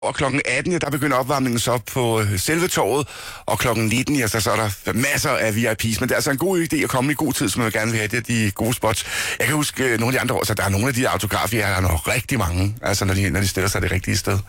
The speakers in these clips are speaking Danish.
Og klokken 18, ja, der begynder opvarmningen så på selve torvet, og klokken 19, ja, så er der masser af VIP's, men det er altså en god idé at komme i god tid, som man gerne vil have. Det er de gode spots. Jeg kan huske nogle af de andre år, så der er nogle af de autografer, der er nok rigtig mange, altså når de stiller sig det rigtige sted.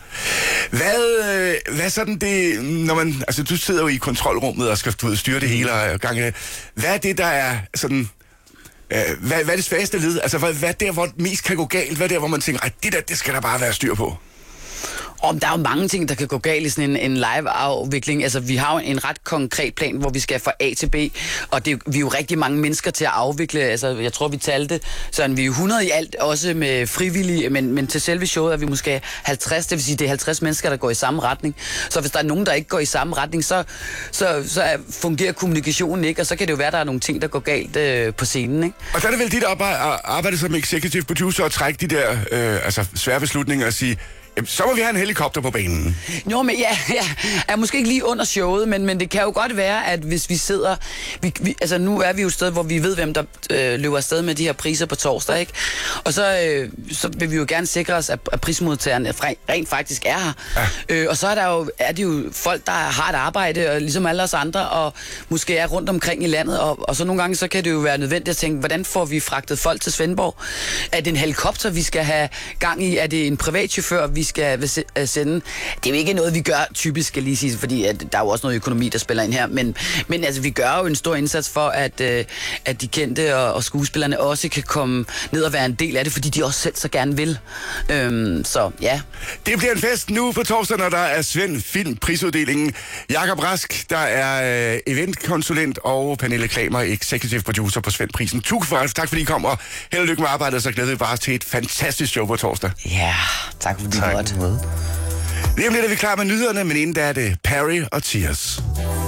Hvad sådan det, når man, altså du sidder jo i kontrolrummet og skal styre det hele gang. Hvad er det, der er sådan... Hvad er det svageste led? Altså, hvad er der, hvor det mest kan gå galt? Hvad er der, hvor man tænker, det skal der bare være styr på? Der er jo mange ting, der kan gå galt i sådan en live-afvikling. Altså, vi har jo en ret konkret plan, hvor vi skal fra A til B, og vi er jo rigtig mange mennesker til at afvikle. Altså, jeg tror, vi talte, sådan vi er 100 i alt, også med frivillige, men til selve showet er vi måske 50, det vil sige, det er 50 mennesker, der går i samme retning. Så hvis der er nogen, der ikke går i samme retning, så fungerer kommunikationen ikke, og så kan det jo være, der er nogle ting, der går galt på scenen, ikke? Og så er det vel dit arbejde som executive producer at trække de der svære beslutninger og sige, så må vi have en helikopter på banen. Jo, men ja, er måske ikke lige under showet, men det kan jo godt være, at hvis vi sidder... altså, nu er vi jo et sted, hvor vi ved, hvem der løber afsted med de her priser på torsdag, ikke? Og så vil vi jo gerne sikre os, at prismodtagerne rent faktisk er her. Ja. Og så er det jo folk, der har et arbejde, og ligesom alle os andre, og måske er rundt omkring i landet, og så nogle gange, så kan det jo være nødvendigt at tænke, hvordan får vi fragtet folk til Svendborg? Er det en helikopter, vi skal have gang i? Er det en privatchauffør, vi skal sende? Det er jo ikke noget, vi gør typisk, skal lige sige, fordi at der er jo også noget økonomi, der spiller ind her, men altså, vi gør jo en stor indsats for, at de kendte og skuespillerne også kan komme ned og være en del af det, fordi de også selv så gerne vil. Så ja. Det bliver en fest nu på torsdag, når der er Svend Film prisuddelingen. Jakob Rask, der er eventkonsulent, og Pernille Klamer, executive producer på Svend Prisen. Tak fordi I kom, og held og lykke med arbejdet, så glæder vi bare til et fantastisk show på torsdag. Ja, tak fordi du måtte. Lige om lidt er vi klar med nyhederne, men inden der er det Perry og Tears.